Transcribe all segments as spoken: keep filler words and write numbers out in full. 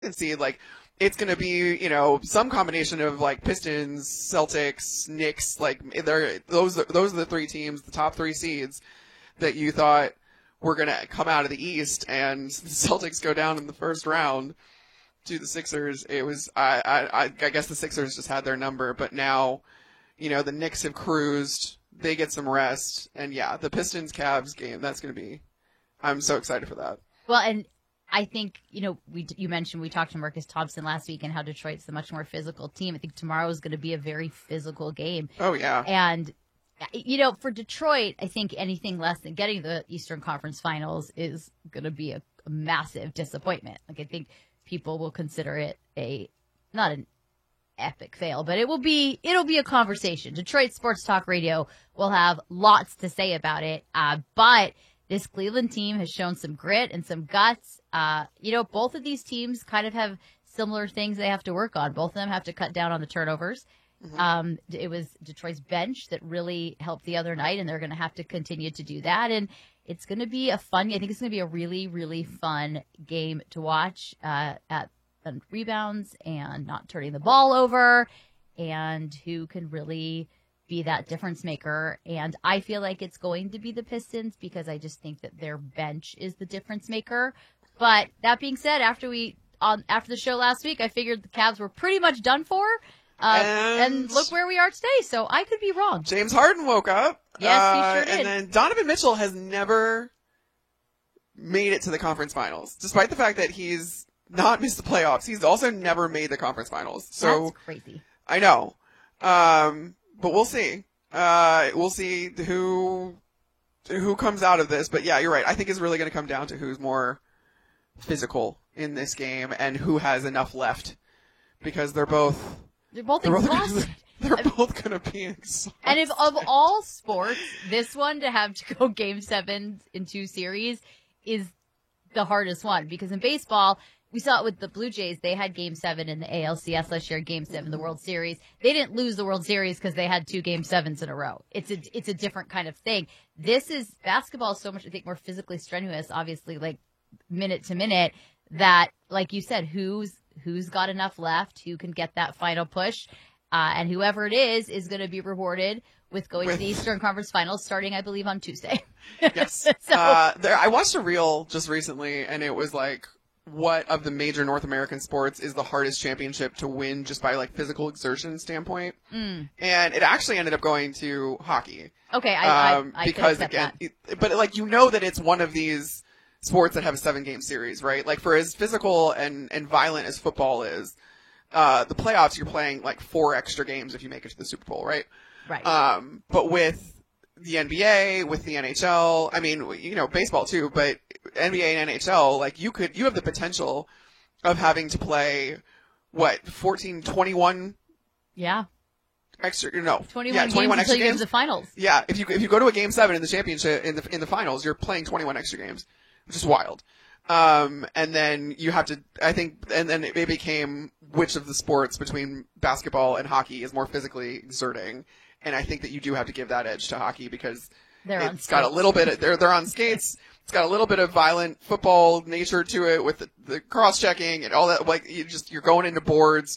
seed, like it's going to be, you know, some combination of like Pistons, Celtics, Knicks, like they're those those are the three teams, the top three seeds that you thought were going to come out of the East, and the Celtics go down in the first round to the Sixers. It was I I I guess the Sixers just had their number, but now, you know, the Knicks have cruised, they get some rest, and yeah, the Pistons Cavs game, that's going to be, I'm so excited for that. Well, and I think, you know, we you mentioned we talked to Marcus Thompson last week and how Detroit's a much more physical team. I think tomorrow is going to be a very physical game. Oh, yeah. And, you know, for Detroit, I think anything less than getting the Eastern Conference Finals is going to be a, a massive disappointment. Like, I think people will consider it a, not an epic fail, but it will be, it'll be a conversation. Detroit Sports Talk Radio will have lots to say about it. Uh, but this Cleveland team has shown some grit and some guts. Uh, you know, both of these teams kind of have similar things they have to work on. Both of them have to cut down on the turnovers. Mm-hmm. Um, it was Detroit's bench that really helped the other night, and they're going to have to continue to do that. And it's going to be a fun, I think it's going to be a really, really fun game to watch, uh, at the rebounds and not turning the ball over, and who can really be that difference maker. And I feel like it's going to be the Pistons because I just think that their bench is the difference maker. But that being said, after we on after the show last week, I figured the Cavs were pretty much done for. Uh, and, and look where we are today. So I could be wrong. James Harden woke up. Yes, uh, he sure did. And then Donovan Mitchell has never made it to the conference finals, despite the fact that he's not missed the playoffs. He's also never made the conference finals. So that's crazy. I know. Um, but we'll see. Uh, we'll see who who comes out of this. But yeah, you're right. I think it's really going to come down to who's more physical in this game and who has enough left, because they're both they're both they're exhausted. They're, they're both going to be exhausted. And if of all sports, this one to have to go game seven in two series is the hardest one, because in baseball, we saw it with the Blue Jays. They had game seven in the A L C S last year, game seven in the World Series. They didn't lose the World Series because they had two game sevens in a row. It's a, it's a different kind of thing. This is basketball is so much, I think, more physically strenuous, obviously, like minute to minute, that, like you said, who's, who's got enough left, who can get that final push. Uh, and whoever it is, is going to be rewarded with going with, to the Eastern Conference Finals starting, I believe, on Tuesday. Yes. so, uh, there, I watched a reel just recently, and it was like, what of the major North American sports is the hardest championship to win just by like physical exertion standpoint? Mm. And it actually ended up going to hockey. Okay, I, um, I, I because could again, that. It, but like, you know that it's one of these sports that have a seven game series, right? Like, for as physical and, and violent as football is, uh, the playoffs, you're playing like four extra games if you make it to the Super Bowl, right? Right. Um, but with the N B A, with the N H L, I mean, you know, baseball too, but N B A and N H L, like, you could, you have the potential of having to play, what, fourteen, twenty-one? Yeah. Extra, no. twenty-one yeah, twenty-one games extra until you get games. to the finals. Yeah, if you, if you go to a game seven in the championship, in the, in the finals, you're playing twenty-one extra games, which is wild. Um, and then you have to, I think, and then it became which of the sports between basketball and hockey is more physically exerting. And I think that you do have to give that edge to hockey because they're it's got a little bit of, they're, they're on skates. It's got a little bit of violent football nature to it with the, the cross-checking and all that. Like, you just, you're going into boards.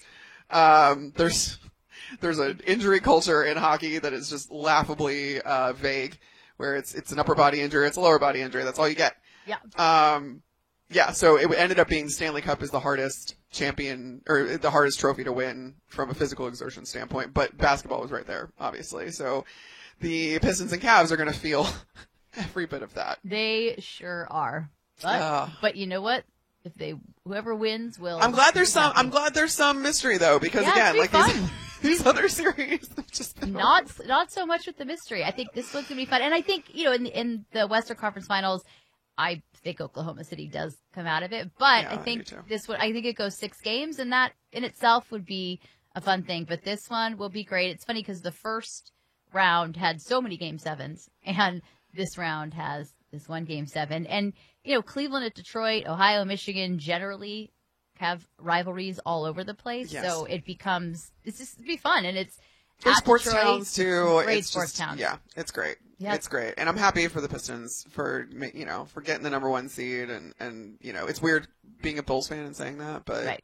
Um, there's, there's an injury culture in hockey that is just laughably, uh, vague, where it's, it's an upper body injury, it's a lower body injury. That's all you get. Yeah. Um, yeah, so it ended up being Stanley Cup is the hardest champion, or the hardest trophy to win from a physical exertion standpoint, but basketball was right there, obviously. So the Pistons and Cavs are going to feel every bit of that. They sure are. But, uh, but you know what? If they, whoever wins will. I'm glad there's some, I'm glad there's some mystery though, because yeah, again, like fun. these, these other series have just been not, not so much with the mystery. I think this one's going to be fun. And I think, you know, in, in the Western Conference Finals, I think Oklahoma City does come out of it, but yeah, I think I this would, I think it goes six games, and that in itself would be a fun thing. But this one will be great. It's funny because the first round had so many game sevens, and this round has this one game seven. And, you know, Cleveland at Detroit, Ohio, Michigan generally have rivalries all over the place. Yes. So it becomes, it's just be fun. And it's for sports Detroit, towns too. Great it's sports just, towns. Yeah, it's great. Yep. It's great. And I'm happy for the Pistons for, you know, for getting the number one seed. And, and, you know, it's weird being a Bulls fan and saying that, but Right.